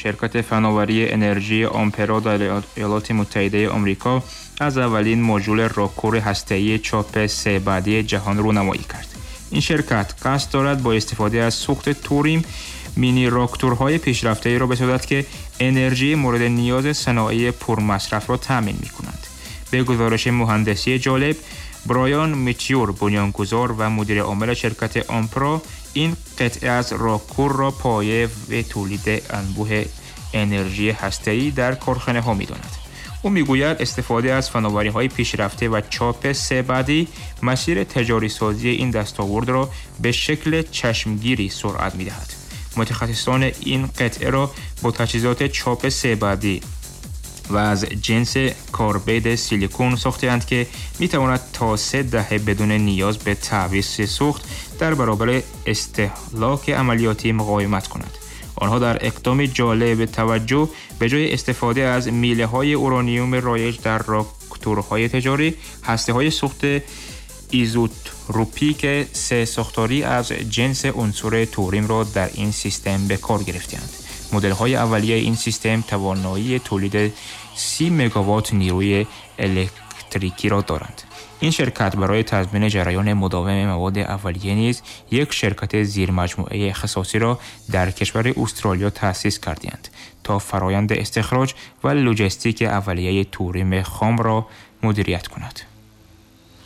شرکت فناوری انرژی آمپرو در ایالات متحده آمریکا از اولین مدول راکور هسته‌ای چاپ 3 بعدی جهان رونمایی کرد. این شرکت قصد دارد با استفاده از سوخت توریم مینی راکتورهای پیشرفته را بسازد که انرژی مورد نیاز صنایع پرمصرف را تامین می‌کنند. به گزارش مهندسی جالب، برایان میتیور بنیانگذار و مدیر عامل شرکت آمپرو این قطعه از راکور را پایه و تولید انبوه انرژی هسته‌ای در کارخانه ها می‌داند. او میگوید استفاده از فناوری‌های پیشرفته و چاپ 3 بعدی مسیر تجاری سازی این دستاورد را به شکل چشمگیری سرعت می‌دهد. متخصصان این قطعه را با تجهیزات چاپ 3 بعدی و از جنس کاربید سیلیکون ساخته‌اند که می‌تواند تا 3 دهه بدون نیاز به تعویض سوخت در برابر استهلاک عملیاتی مقاومت کند. آنها در اقدامی جالب توجه به جای استفاده از میله‌های اورانیوم رایج در راکتورهای تجاری، هسته‌های سوخت ایزوتروپیک 3 ساختاری از جنس عنصر توریم را در این سیستم به کار گرفته‌اند. مدل‌های اولیه این سیستم توانایی تولید 30 مگاوات نیروی الکتریکی را دارند. این شرکت برای تضمین جریان مداوم مواد اولیه نیز یک شرکت زیرمجموعه اختصاصی را در کشور استرالیا تأسیس کرده‌اند تا فرایند استخراج و لوجستیک اولیه توریم خام را مدیریت کند.